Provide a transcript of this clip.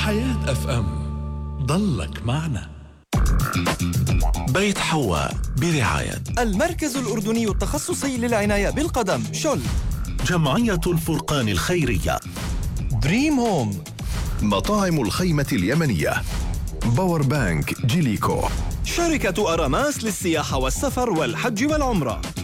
حياة اف ام، ضلك معنا. بيت حواء برعاية المركز الأردني التخصصي للعناية بالقدم شل، جمعية الفرقان الخيرية، دريم هوم، مطاعم الخيمة اليمنية، باور بانك جيليكو، شركة أراماس للسياحة والسفر والحج والعمرة.